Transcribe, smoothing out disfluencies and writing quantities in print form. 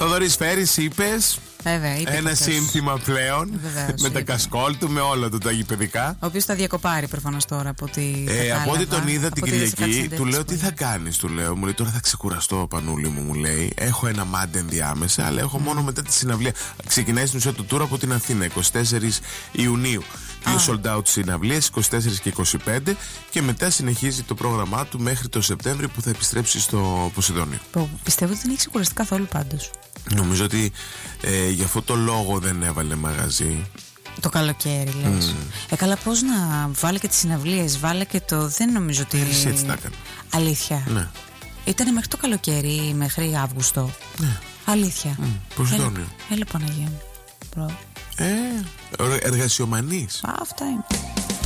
Θοδωρής Φέρης, είπες. Βέβαια, ένα σύνθημα πλέον. Βεβαίως, με τα κασκόλ του, με όλα του τα γηπαιδικά. Ο οποίος τα διακοπάρει προφανώς τώρα από ό,τι. Από ό,τι τον είδα την Κυριακή, του λέω τι θα κάνεις, του λέω. Μου λέει τώρα θα ξεκουραστώ, Πανούλη μου λέει. Έχω ένα μάντε ενδιάμεσα, αλλά έχω μόνο μετά τη συναυλία. Ξεκινάει στην ουσία το tour από την Αθήνα, 24 Ιουνίου. 2 sold out συναυλίες, 24 και 25, και μετά συνεχίζει το πρόγραμμά του μέχρι το Σεπτέμβριο που θα επιστρέψει στο Ποσειδόνιο. Πιστεύω ότι δεν έχει ξεκουραστεί καθόλου πάντως. Νομίζω ότι για αυτό το λόγο δεν έβαλε μαγαζί. Το καλοκαίρι λες. Καλά, πώς να βάλει και τις συναυλίες, βάλε και το. Δεν νομίζω ότι. Έτσι τα έκανε. Αλήθεια. Ναι. Ήτανε μέχρι το καλοκαίρι, μέχρι Αύγουστο. Ναι. Αλήθεια. Ποσειδόνιο. Έλα Παναγία μου. Εργασιομανής. Αυτά είναι.